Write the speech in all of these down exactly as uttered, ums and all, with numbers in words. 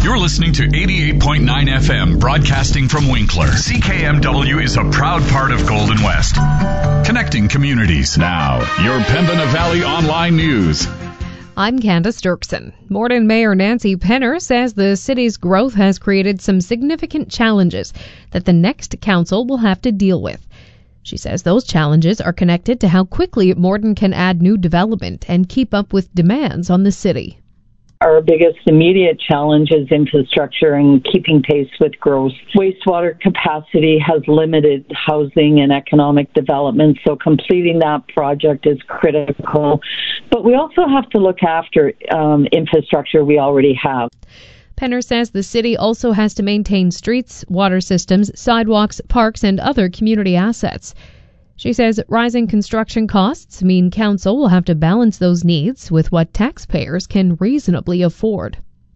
You're listening to eighty-eight point nine F M, broadcasting from Winkler. C K M W is a proud part of Golden West, connecting communities. Now, your Pembina Valley Online News. I'm Candace Dirksen. Morden Mayor Nancy Penner says the city's growth has created some significant challenges that the next council will have to deal with. She says those challenges are connected to how quickly Morden can add new development and keep up with demands on the city. Our biggest immediate challenge is infrastructure and keeping pace with growth. Wastewater capacity has limited housing and economic development, so completing that project is critical. But we also have to look after um, infrastructure we already have. Penner says the city also has to maintain streets, water systems, sidewalks, parks, and other community assets. She says rising construction costs mean council will have to balance those needs with what taxpayers can reasonably afford.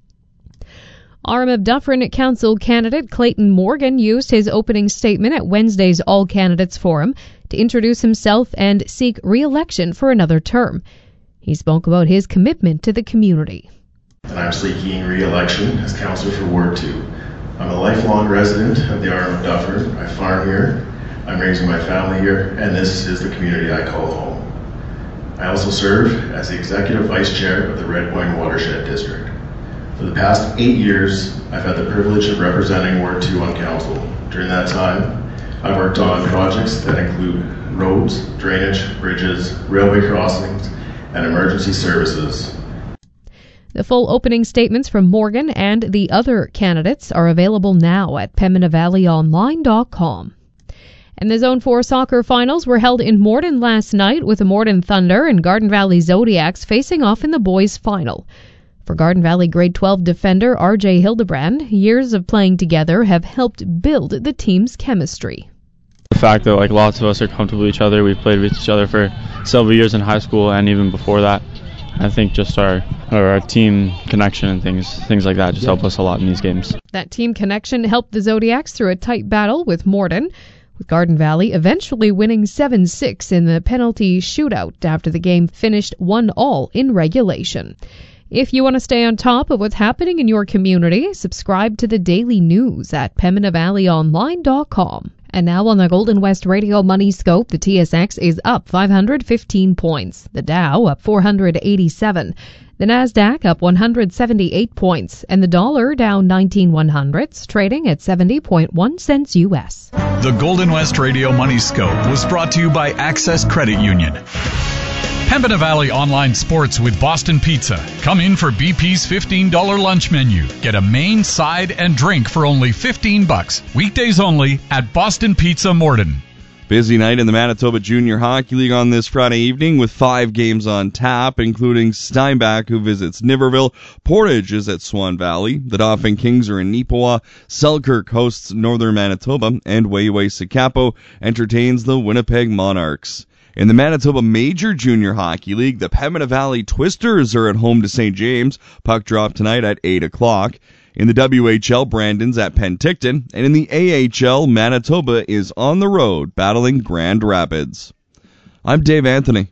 Arm of Dufferin Council candidate Clayton Morgan used his opening statement at Wednesday's All Candidates Forum to introduce himself and seek re-election for another term. He spoke about his commitment to the community. And I'm seeking re-election as councillor for Ward two. I'm a lifelong resident of the Arm of Dufferin. I farm here. I'm raising my family here, and this is the community I call home. I also serve as the Executive Vice Chair of the Red Wine Watershed District. For the past eight years, I've had the privilege of representing Ward two on council. During that time, I've worked on projects that include roads, drainage, bridges, railway crossings, and emergency services. The full opening statements from Morgan and the other candidates are available now at pembina valley online dot com. And the Zone four soccer finals were held in Morden last night with the Morden Thunder and Garden Valley Zodiacs facing off in the boys' final. For Garden Valley grade twelve defender R J Hildebrand, years of playing together have helped build the team's chemistry. The fact that like lots of us are comfortable with each other, we played with each other for several years in high school and even before that. I think just our, our team connection and things things like that just help us a lot in these games. That team connection helped the Zodiacs through a tight battle with Morden, with Garden Valley eventually winning seven six in the penalty shootout after the game finished one all in regulation. If you want to stay on top of what's happening in your community, subscribe to the daily news at pembina valley online dot com. And now on the Golden West Radio Money Scope, the T S X is up five hundred fifteen points, the Dow up four hundred eighty-seven, the Nasdaq up one hundred seventy-eight points, and the dollar down nineteen one hundredths, trading at seventy point one cents U S. The Golden West Radio Money Scope was brought to you by Access Credit Union. Pembina Valley Online Sports with Boston Pizza. Come in for B P's fifteen dollars lunch menu. Get a main, side, and drink for only fifteen bucks. Weekdays only at Boston Pizza Morden. Busy night in the Manitoba Junior Hockey League on this Friday evening with five games on tap, including Steinbach, who visits Niverville. Portage is at Swan Valley. The Dauphin Kings are in Neepawa. Selkirk hosts Northern Manitoba, and Wayway-Sikapo entertains the Winnipeg Monarchs. In the Manitoba Major Junior Hockey League, the Pembina Valley Twisters are at home to Saint James. Puck drop tonight at eight o'clock. In the W H L, Brandon's at Penticton. And in the A H L, Manitoba is on the road battling Grand Rapids. I'm Dave Anthony.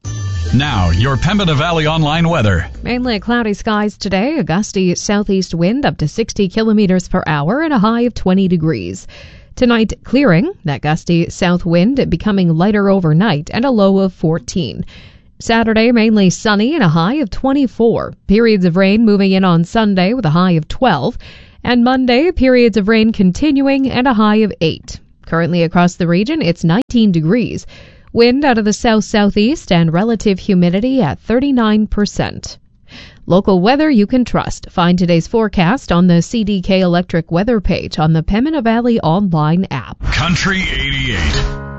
Now, your Pembina Valley Online weather. Mainly cloudy skies today, a gusty southeast wind up to sixty kilometers per hour and a high of twenty degrees. Tonight, clearing, that gusty south wind becoming lighter overnight and a low of fourteen. Saturday, mainly sunny and a high of twenty-four. Periods of rain moving in on Sunday with a high of twelve. And Monday, periods of rain continuing and a high of eight. Currently across the region, it's nineteen degrees. Wind out of the south-southeast and relative humidity at thirty-nine percent. Local weather you can trust. Find today's forecast on the C D K Electric weather page on the Pembina Valley Online app. Country eighty-eight.